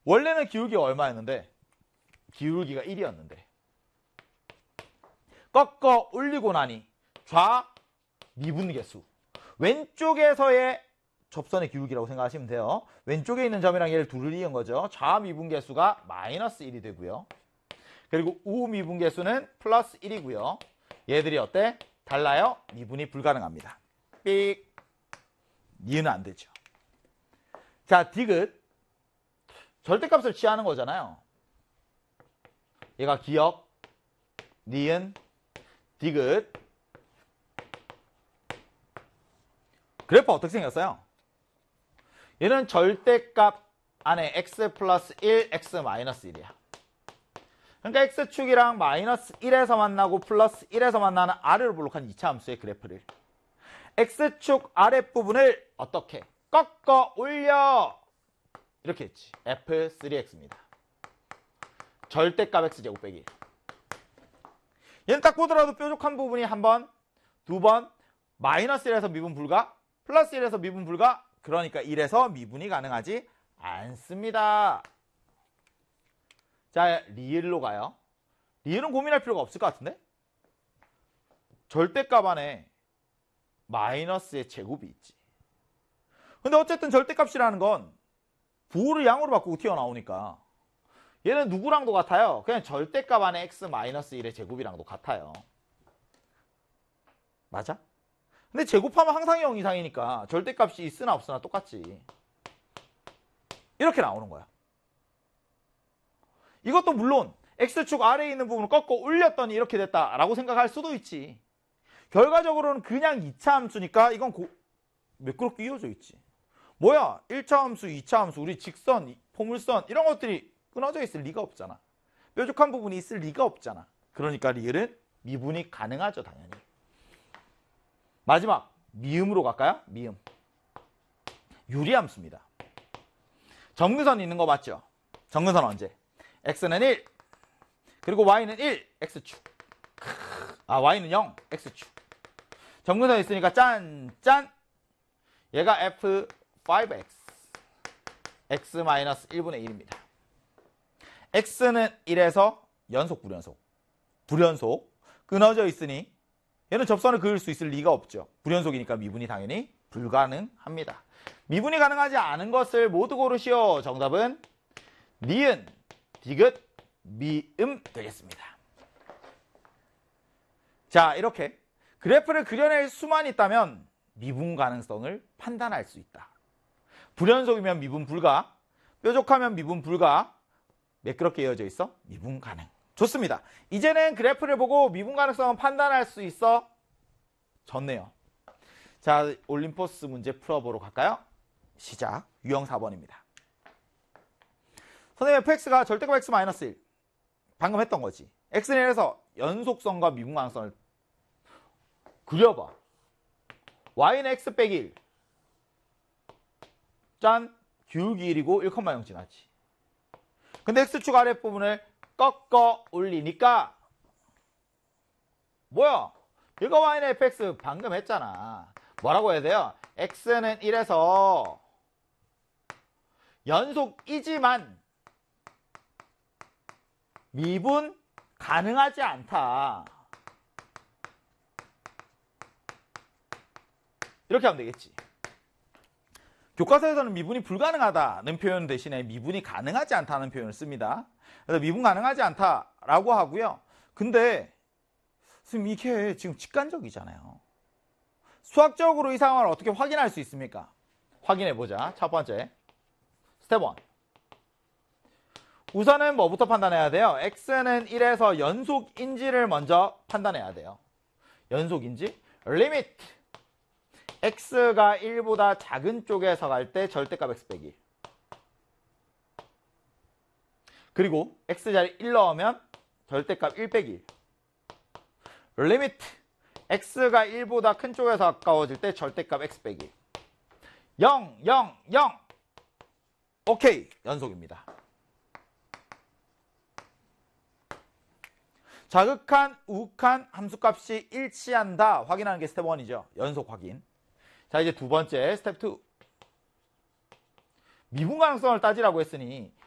원래는 기울기가 얼마였는데? 기울기가 1이었는데. 꺾어 올리고 나니 좌 미분계수. 왼쪽에서의 접선의 기울기라고 생각하시면 돼요. 왼쪽에 있는 점이랑 얘를 둘을 이은 거죠. 좌 미분계수가 마이너스 1이 되고요. 그리고 우 미분계수는 플러스 1이고요. 얘들이 어때? 달라요? 미분이 불가능합니다. 삑. 니은은 안 되죠. 자, 디귿. 절대값을 취하는 거잖아요. 얘가 기역, 니은, 디귿. 그래프 어떻게 생겼어요? 얘는 절대값 안에 x 플러스 1, x 마이너스 1이야. 그러니까 x축이랑 마이너스 1에서 만나고 플러스 1에서 만나는 아래로 볼록한 2차 함수의 그래프를 x축 아랫부분을 어떻게 꺾어 올려 이렇게 했지. f3x입니다. 절대값 x제곱 빼기. 얘는 딱 보더라도 뾰족한 부분이 한 번, 두 번, 마이너스 1에서 미분 불가, 플러스 1에서 미분 불가, 그러니까 1에서 미분이 가능하지 않습니다. 자, 리을로 가요. 리을은 고민할 필요가 없을 것 같은데? 절대값 안에 마이너스의 제곱이 있지. 근데 어쨌든 절대값이라는 건 부호를 양으로 바꾸고 튀어나오니까 얘는 누구랑도 같아요. 그냥 절대값 안에 x 마이너스 1의 제곱이랑도 같아요. 맞아? 근데 제곱하면 항상 0 이상이니까 절대값이 있으나 없으나 똑같지. 이렇게 나오는 거야. 이것도 물론 x축 아래에 있는 부분을 꺾어 올렸더니 이렇게 됐다라고 생각할 수도 있지. 결과적으로는 그냥 2차 함수니까 이건 매끄럽게 이어져 있지. 뭐야? 1차 함수, 2차 함수, 우리 직선, 포물선 이런 것들이 끊어져 있을 리가 없잖아. 뾰족한 부분이 있을 리가 없잖아. 그러니까 리을은 미분이 가능하죠, 당연히. 마지막 미음으로 갈까요? 미음. 유리함수입니다. 점근선 있는 거 맞죠? 점근선 언제? x는 1, 그리고 y는 1, x축. y는 0, x축. 점근선 있으니까 짠, 짠. 얘가 f5x. x-1분의 1입니다. x는 1에서 연속, 불연속. 불연속. 끊어져 있으니 얘는 접선을 그을 수 있을 리가 없죠. 불연속이니까 미분이 당연히 불가능합니다. 미분이 가능하지 않은 것을 모두 고르시오. 정답은 니은, 디귿, 미음 되겠습니다. 자, 이렇게 그래프를 그려낼 수만 있다면 미분 가능성을 판단할 수 있다. 불연속이면 미분 불가, 뾰족하면 미분 불가, 매끄럽게 이어져 있어 미분 가능. 좋습니다. 이제는 그래프를 보고 미분 가능성을 판단할 수 있어 졌네요. 자, 올림포스 문제 풀어보러 갈까요? 시작. 유형 4번입니다. 선생님, fx가 절대값 x-1. 방금 했던 거지. x는 1에서 연속성과 미분 가능성을 그려봐. y는 x 빼기 1. 짠. 기울기 1이고 1,0 지나지. 근데 x축 아랫부분을 꺾어 올리니까 뭐야? 얘가 y는 fx 방금 했잖아. 뭐라고 해야 돼요? x는 1에서 연속이지만 미분 가능하지 않다. 이렇게 하면 되겠지. 교과서에서는 미분이 불가능하다는 표현 대신에 미분이 가능하지 않다는 표현을 씁니다. 그래서 미분 가능하지 않다라고 하고요. 근데 선생님, 이게 지금 직관적이잖아요. 수학적으로 이 상황을 어떻게 확인할 수 있습니까? 확인해보자. 첫 번째, 스텝 1. 우선은 뭐부터 판단해야 돼요? x는 1에서 연속인지를 먼저 판단해야 돼요. 연속인지? 리미트. x가 1보다 작은 쪽에서 갈 때 절대값 x 빼기 1. 그리고 x자리 1 넣으면 절대값 1 빼기 1. 리미트. x가 1보다 큰 쪽에서 가까워질 때 절대값 x 빼기 1. 0, 0, 0. 오케이. 연속입니다. 자극한, 우극한 함수값이 일치한다. 확인하는 게 스텝 1이죠. 연속 확인. 자, 이제 두 번째, 스텝 2. 미분 가능성을 따지라고 했으니